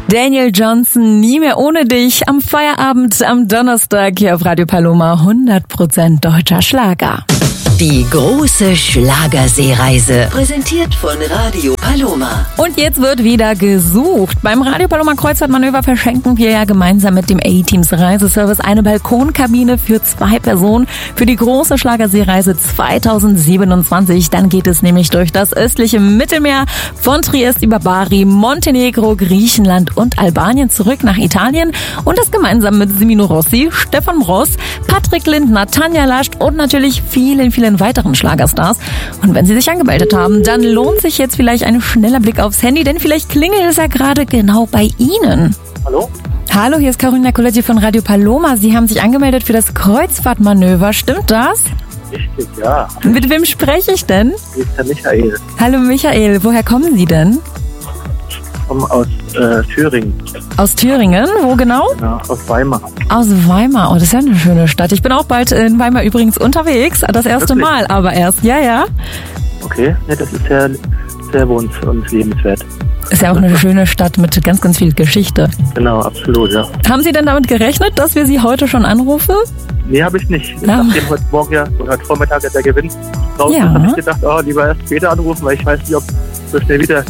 Daniel Johnston, nie mehr ohne dich. Am Feierabend am Donnerstag hier auf Radio Paloma 100% deutscher Schlager. Die große Schlagerseereise, präsentiert von Radio Paloma. Und jetzt wird wieder gesucht. Beim Radio Paloma Kreuzfahrtmanöver verschenken wir ja gemeinsam mit dem A-Teams Reiseservice eine Balkonkabine für 2 Personen für die große Schlagerseereise 2027. Dann geht es nämlich durch das östliche Mittelmeer von Triest über Bari, Montenegro, Griechenland und Albanien zurück nach Italien. Und das gemeinsam mit Semino Rossi, Stefan Ross, Patrick Lindner, Tanja Lascht und natürlich vielen weiteren Schlagerstars. Und wenn Sie sich angemeldet haben, dann lohnt sich jetzt vielleicht ein schneller Blick aufs Handy, denn vielleicht klingelt es ja gerade genau bei Ihnen. Hallo? Hallo, hier ist Carolina Coletti von Radio Paloma. Sie haben sich angemeldet für das Kreuzfahrtmanöver. Stimmt das? Richtig, ja. Mit wem spreche ich denn? Hier ist der Michael. Hallo Michael, woher kommen Sie denn? Ich komme aus Thüringen. Aus Thüringen? Wo genau? Ja, aus Weimar. Aus Weimar. Oh, das ist ja eine schöne Stadt. Ich bin auch bald in Weimar übrigens unterwegs. Das erste Wirklich? Mal aber erst. Ja. Okay, ja, das ist sehr wohns- und lebenswert. Ist ja auch eine schöne Stadt mit ganz, ganz viel Geschichte. Genau, absolut, ja. Haben Sie denn damit gerechnet, dass wir Sie heute schon anrufen? Nee, habe ich nicht. Ja. Nachdem heute Morgen oder heute Vormittag der Gewinn raus ist, Ja. habe ich gedacht, lieber erst später anrufen, weil ich weiß nicht, ob so schnell wieder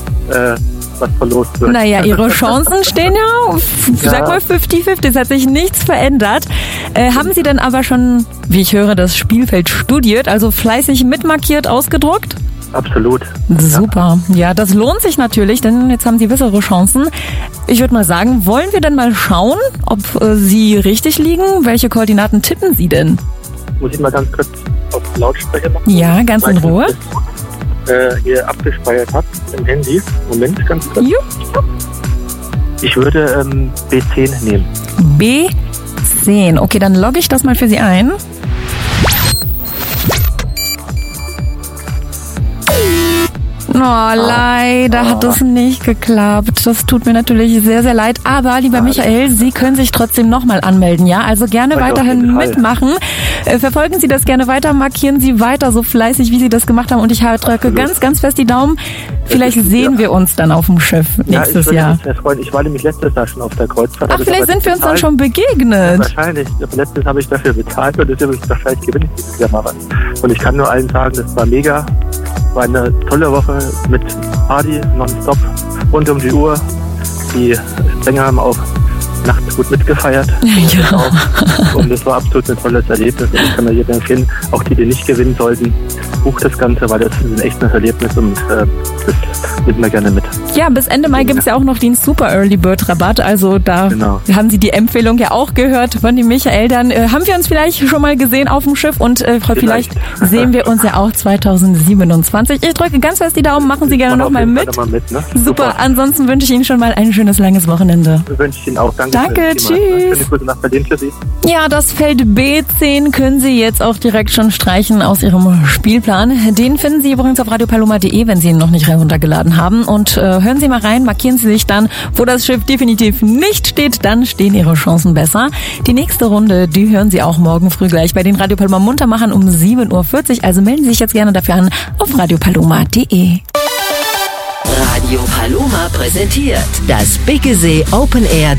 was verlost wird. Naja, Ihre Chancen stehen ja, sag mal 50-50, es hat sich nichts verändert. Haben Sie denn aber schon, wie ich höre, das Spielfeld studiert, also fleißig mitmarkiert, ausgedruckt? Absolut. Super. Ja, das lohnt sich natürlich, denn jetzt haben Sie bessere Chancen. Ich würde mal sagen, wollen wir denn mal schauen, ob Sie richtig liegen? Welche Koordinaten tippen Sie denn? Muss ich mal ganz kurz auf Lautsprecher machen? Ja, ganz in Ruhe. Hier abgespeichert habe im Handy. Moment, ganz kurz. Jo. Ich würde B10 nehmen. B10. Okay, dann logge ich das mal für Sie ein. Oh, leider hat es nicht geklappt. Das tut mir natürlich sehr, sehr leid. Aber, lieber Michael, Sie können sich trotzdem nochmal anmelden, ja? Also gerne weiterhin mitmachen. Verfolgen Sie das gerne weiter, markieren Sie weiter so fleißig, wie Sie das gemacht haben. Und ich drücke ganz, ganz fest die Daumen. Vielleicht sehen wir uns dann auf dem Schiff nächstes Jahr. Mich sehr freuen. Ich war nämlich letztes Jahr schon auf der Kreuzfahrt. Ach, vielleicht sind wir uns dann schon begegnet. Ja, wahrscheinlich. Letztes habe ich dafür bezahlt und deswegen wahrscheinlich gewinne ich dieses Jahr mal was. Und ich kann nur allen sagen, das war mega. War eine tolle Woche mit Party, nonstop, rund um die Uhr. Die Sänger haben auch nachts gut mitgefeiert. Ja. Und das war absolut ein tolles Erlebnis. Und ich kann mir jedem empfehlen, auch die nicht gewinnen sollten, bucht das Ganze, weil das ist ein echtes Erlebnis und das nimmt man gerne mit. Ja, bis Ende Mai gibt es ja auch noch den Super Early Bird Rabatt. Also da haben Sie die Empfehlung ja auch gehört von dem Michael. Dann haben wir uns vielleicht schon mal gesehen auf dem Schiff und vielleicht sehen wir uns ja auch 2027. Ich drücke ganz fest die Daumen, machen Sie gerne nochmal mit. Super, ansonsten wünsche ich Ihnen schon mal ein schönes, langes Wochenende. Wünsche ich Ihnen auch. Danke, tschüss. Schöne Grüße nach Berlin für Sie. Ja, das Feld B10 können Sie jetzt auch direkt schon streichen aus Ihrem Spielplan. Den finden Sie übrigens auf radiopaloma.de, wenn Sie ihn noch nicht heruntergeladen haben. Und hören Sie mal rein, markieren Sie sich dann, wo das Schiff definitiv nicht steht, dann stehen Ihre Chancen besser. Die nächste Runde, die hören Sie auch morgen früh gleich bei den Radio Paloma Muntermachern um 7.40 Uhr. Also melden Sie sich jetzt gerne dafür an auf radiopaloma.de. Radio Paloma präsentiert das Biggesee Open Air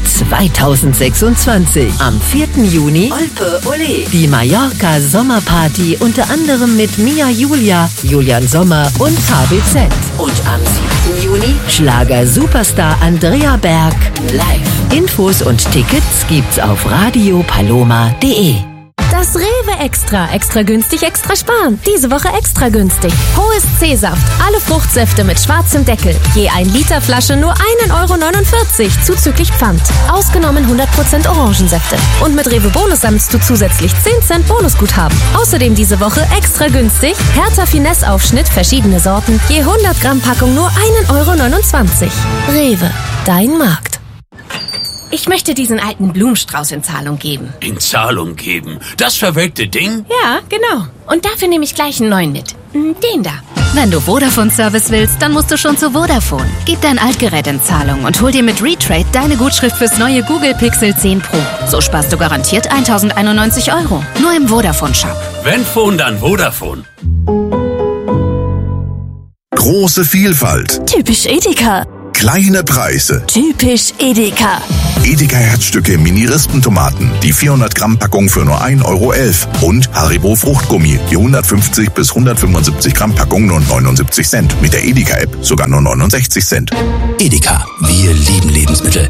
2026. Am 4. Juni Olpe Ole. Die Mallorca Sommerparty unter anderem mit Mia Julia, Julian Sommer und HBZ. Und am 7. Juni Schlager-Superstar Andrea Berg live. Infos und Tickets gibt's auf radiopaloma.de. Das Rewe Extra. Extra günstig, extra sparen. Diese Woche extra günstig. Hohes C-Saft. Alle Fruchtsäfte mit schwarzem Deckel. Je 1 Liter Flasche nur 1,49 € zuzüglich Pfand. Ausgenommen 100% Orangensäfte. Und mit Rewe Bonus sammelst du zusätzlich 10 Cent Bonusguthaben. Außerdem diese Woche extra günstig. Hertha Finesse Aufschnitt, verschiedene Sorten. Je 100 Gramm Packung nur 1,29 €. Rewe. Dein Markt. Ich möchte diesen alten Blumenstrauß in Zahlung geben. In Zahlung geben? Das verwelkte Ding? Ja, genau. Und dafür nehme ich gleich einen neuen mit. Den da. Wenn du Vodafone-Service willst, dann musst du schon zu Vodafone. Gib dein Altgerät in Zahlung und hol dir mit Retrade deine Gutschrift fürs neue Google Pixel 10 Pro. So sparst du garantiert 1.091 €. Nur im Vodafone-Shop. Wenn Phone, dann Vodafone. Große Vielfalt. Typisch Edeka. Kleine Preise. Typisch Edeka. Edeka Herzstücke Mini-Rispentomaten. Die 400 Gramm Packung für nur 1,11 Euro. Und Haribo Fruchtgummi. Die 150 bis 175 Gramm Packung nur 79 Cent. Mit der Edeka-App sogar nur 69 Cent. Edeka. Wir lieben Lebensmittel.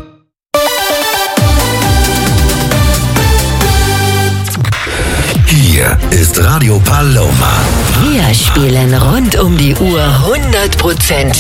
Hier ist Radio Paloma. Wir spielen rund um die Uhr 100%